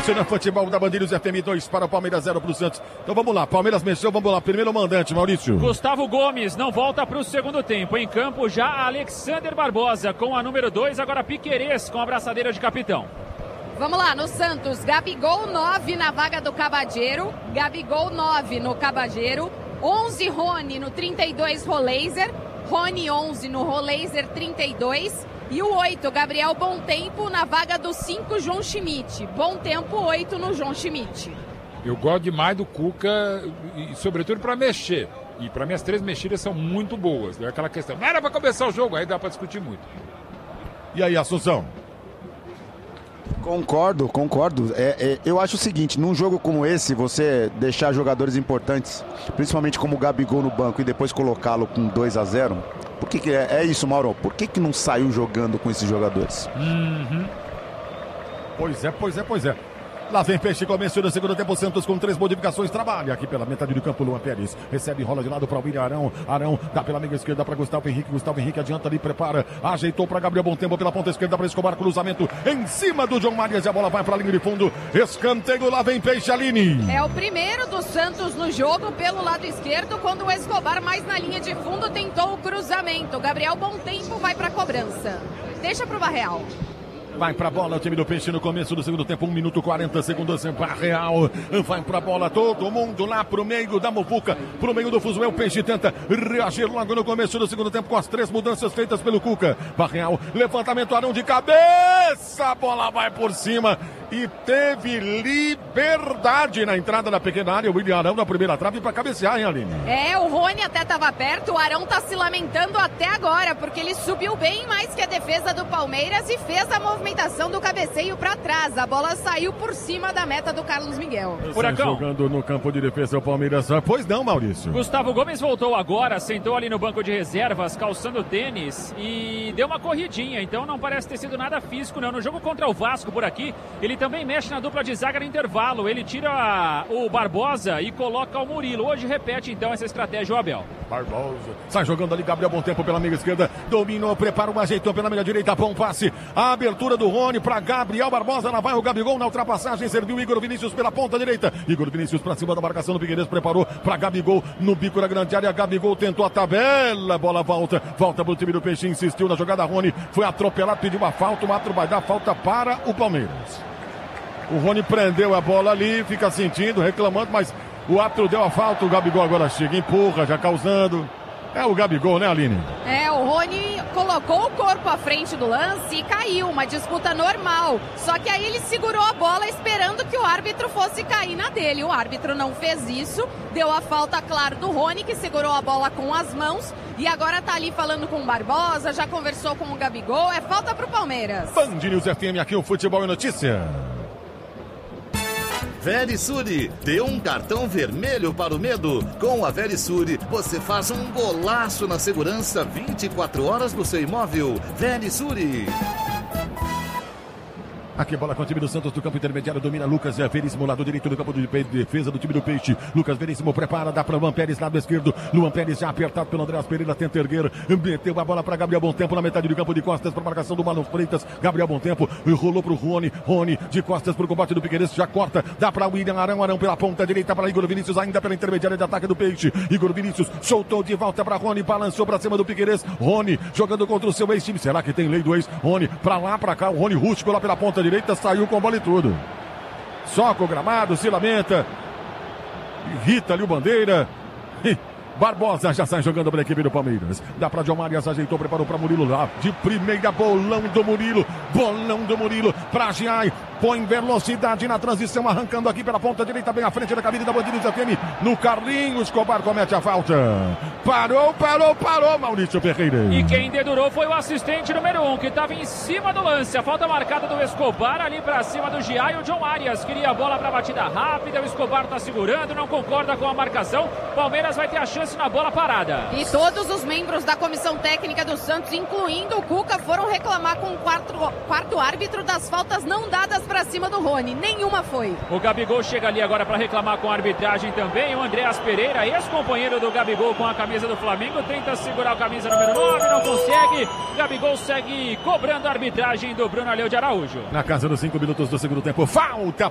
Nacional Futebol da Bandeiros FM 2 para o Palmeiras 0 para o Santos. Então vamos lá, Palmeiras mexeu, vamos lá. Primeiro mandante, Maurício. Gustavo Gomes não volta para o segundo tempo. Em campo já Alexander Barbosa com a número 2, agora Piquerez com a braçadeira de capitão. Vamos lá, no Santos, Gabigol 9 na vaga do Cabageiro. Gabigol 9 no Cabageiro. 11 Rony no 32 Roleiser. Rony 11 no Roleiser 32. E o 8, Gabriel Bom Tempo na vaga do 5 João Schmidt. Bom Tempo 8 no João Schmidt. Eu gosto demais do Cuca, e sobretudo para mexer. E para mim as 3 mexidas são muito boas. É aquela questão, não era para começar o jogo, aí dá para discutir muito. E aí, Assunção? Concordo. Eu acho o seguinte, num jogo como esse, você deixar jogadores importantes, principalmente como o Gabigol no banco, e depois colocá-lo com 2-0, por que é isso, Mauro? Por que não saiu jogando com esses jogadores? Pois é. Lá vem Peixe, começo do segundo tempo, Santos com 3 modificações, trabalha aqui pela metade do campo, Luan Pérez, recebe, rola de lado para o William Arão, dá pela meia esquerda para Gustavo Henrique adianta ali, prepara, ajeitou para Gabriel Bom Tempo pela ponta esquerda para Escobar, cruzamento em cima do John Marias e a bola vai para a linha de fundo, escanteio, lá vem Peixe, Aline. É o primeiro do Santos no jogo pelo lado esquerdo, quando o Escobar mais na linha de fundo tentou o cruzamento, Gabriel Bom Tempo vai para a cobrança, deixa para o Barreal. Vai pra bola o time do Peixe no começo do segundo tempo, 1 minuto 40 segundos para Real. Vai pra bola todo mundo lá pro meio da muvuca, pro meio do fuzuel. O Peixe tenta reagir logo no começo do segundo tempo com as 3 mudanças feitas pelo Cuca. Real, levantamento, Arão de cabeça, a bola vai por cima e teve liberdade na entrada da pequena área. O William Arão na primeira trave para cabecear, hein, Aline? O Rony até estava perto, o Arão tá se lamentando até agora, porque ele subiu bem mais que a defesa do Palmeiras e fez a movimentação do cabeceio para trás. A bola saiu por cima da meta do Carlos Miguel. Furacão. Jogando no campo de defesa o Palmeiras. Pois não, Maurício. Gustavo Gomes voltou agora, sentou ali no banco de reservas, calçando tênis e deu uma corridinha, então não parece ter sido nada físico, não. No jogo contra o Vasco por aqui, ele também mexe na dupla de zaga no intervalo. Ele tira o Barbosa e coloca o Murilo. Hoje repete então essa estratégia o Abel. Barbosa. Sai jogando ali Gabriel Bom Tempo pela meia esquerda. Dominou, preparou, ajeitou pela meia direita. Bom passe. A abertura do Rony para Gabriel Barbosa. Lá vai o Gabigol na ultrapassagem. Serviu Igor Vinícius pela ponta direita. Igor Vinícius para cima da marcação do Piquerez. Preparou para Gabigol no bico da grande área. Gabigol tentou a tabela. Bola volta para o time do Peixe. Insistiu na jogada. Rony foi atropelado. Pediu uma falta. O árbitro vai dar falta para o Palmeiras. O Rony prendeu a bola ali, fica sentindo, reclamando, mas o árbitro deu a falta, o Gabigol agora chega, empurra, já causando. É o Gabigol, né, Aline? O Rony colocou o corpo à frente do lance e caiu, uma disputa normal. Só que aí ele segurou a bola esperando que o árbitro fosse cair na dele. O árbitro não fez isso, deu a falta, claro, do Rony, que segurou a bola com as mãos. E agora tá ali falando com o Barbosa, já conversou com o Gabigol, é falta pro Palmeiras. Band News FM, aqui o Futebol é Notícia. Verisure, dê um cartão vermelho para o medo. Com a Verisure, você faz um golaço na segurança 24 horas do seu imóvel. Verisure. Aqui a bola com o time do Santos do campo intermediário, domina Lucas Veríssimo, lado direito do campo de defesa do time do Peixe. Lucas Veríssimo prepara, dá para Luan Pérez, lado esquerdo. Luan Pérez já apertado pelo Andreas Pereira, tenta erguer, meteu a bola para Gabriel Bom Tempo na metade do campo de costas para marcação do Marlon Freitas. Gabriel Bom Tempo rolou para o Rony de costas para o combate do Piquerez, já corta, dá para William Arão pela ponta direita para Igor Vinícius, ainda pela intermediária de ataque do Peixe. Igor Vinícius soltou de volta para Rony, balançou para cima do Piquerez. Rony jogando contra o seu ex-time, será que tem lei do ex? Rony para lá, para cá, o Rony rústico lá pela ponta direita, saiu com bola e tudo. Soca o gramado, se lamenta, irrita ali o Bandeira. Barbosa já sai jogando para a equipe do Palmeiras. Dá para John Marias, ajeitou, preparou para Murilo lá. De primeira, bolão do Murilo para Giai. Põe velocidade na transição, arrancando aqui pela ponta direita, bem à frente da cabine da Bandeiros FM. No Carlinhos, Escobar comete a falta. Parou, Maurício Ferreira. E quem dedurou foi o assistente número 1, que estava em cima do lance. A falta marcada do Escobar ali para cima do Giai. O John Arias queria a bola para batida rápida. O Escobar está segurando, não concorda com a marcação. Palmeiras vai ter a chance na bola parada. E todos os membros da comissão técnica do Santos, incluindo o Cuca, foram reclamar com o quarto árbitro das faltas não dadas para cima do Rony. Nenhuma foi. O Gabigol chega ali agora para reclamar com a arbitragem também. O Andreas Pereira, ex-companheiro do Gabigol com a camisa do Flamengo, tenta segurar a camisa número 9, não consegue. Gabigol segue cobrando a arbitragem do Bruno Aleu de Araújo. Na casa dos 5 minutos do segundo tempo, falta